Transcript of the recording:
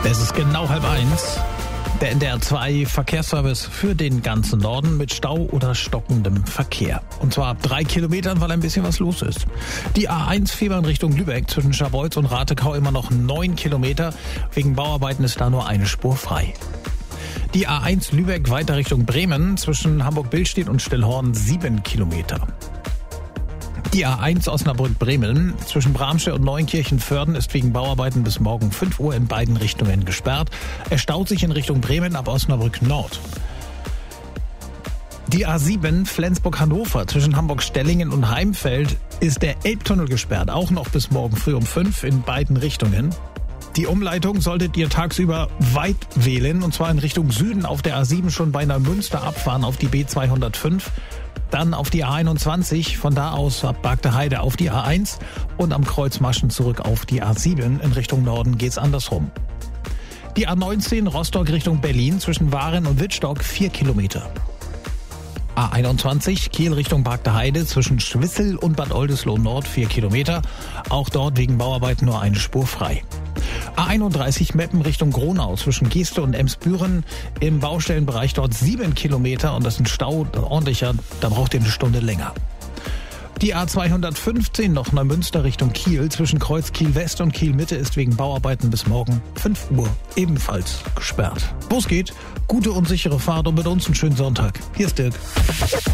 Es ist genau 12:30. Der NDR 2 Verkehrsservice für den ganzen Norden mit Stau oder stockendem Verkehr. Und zwar ab 3 Kilometern, weil ein bisschen was los ist. Die A1 Fehmarn in Richtung Lübeck zwischen Scharbeutz und Ratekau immer noch 9 Kilometer. Wegen Bauarbeiten ist da nur eine Spur frei. Die A1 Lübeck weiter Richtung Bremen zwischen Hamburg-Billstedt und Stillhorn 7 Kilometer. Die A1 Osnabrück-Bremen zwischen Bramstedt und Neunkirchen-Vörden ist wegen Bauarbeiten bis morgen 5 Uhr in beiden Richtungen gesperrt. Er staut sich in Richtung Bremen ab Osnabrück Nord. Die A7 Flensburg-Hannover zwischen Hamburg-Stellingen und Heimfeld ist der Elbtunnel gesperrt, auch noch bis morgen früh um 5 in beiden Richtungen. Die Umleitung solltet ihr tagsüber weit wählen, und zwar in Richtung Süden auf der A7 schon bei Neumünster abfahren auf die B205. Dann auf die A21, von da aus ab Bargteheide auf die A1 und am Kreuz Maschen zurück auf die A7. In Richtung Norden geht's andersrum. Die A19 Rostock Richtung Berlin zwischen Waren und Wittstock 4 Kilometer. A21 Kiel Richtung Bargteheide zwischen Schwissel und Bad Oldesloe Nord 4 Kilometer. Auch dort wegen Bauarbeiten nur eine Spur frei. A31 Meppen Richtung Gronau zwischen Geeste und Emsbüren im Baustellenbereich dort 7 Kilometer und das ist ein Stau ordentlicher, da braucht ihr eine Stunde länger. Die A215 noch Neumünster Richtung Kiel zwischen Kreuz Kiel West und Kiel Mitte ist wegen Bauarbeiten bis morgen 5 Uhr ebenfalls gesperrt. Wo es geht, gute und sichere Fahrt und mit uns einen schönen Sonntag. Hier ist Dirk.